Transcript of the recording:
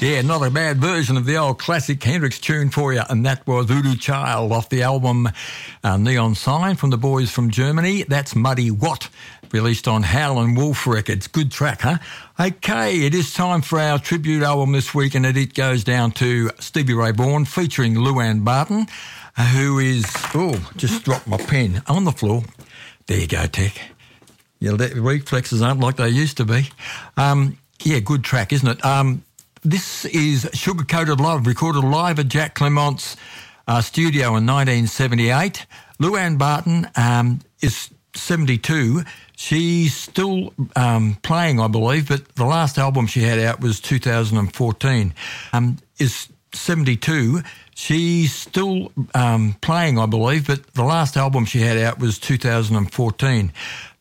Yeah, not a bad version of the old classic Hendrix tune for you, and that was Voodoo Child off the album Neon Sign from the boys from Germany. That's Muddy Watt, released on Howlin' Wolf Records. Good track, huh? Okay, it is time for our tribute album this week, and it goes down to Stevie Ray Vaughan featuring Luann Barton, who is... Oh, just dropped my pen on the floor. There you go, Tech. Your reflexes aren't like they used to be. Yeah, good track, isn't it? This is Sugar Coated Love, recorded live at Jack Clemont's studio in 1978. Luann Barton is 72. She's still playing, I believe, but the last album she had out was 2014. Is 72. She's still playing, I believe, but the last album she had out was 2014.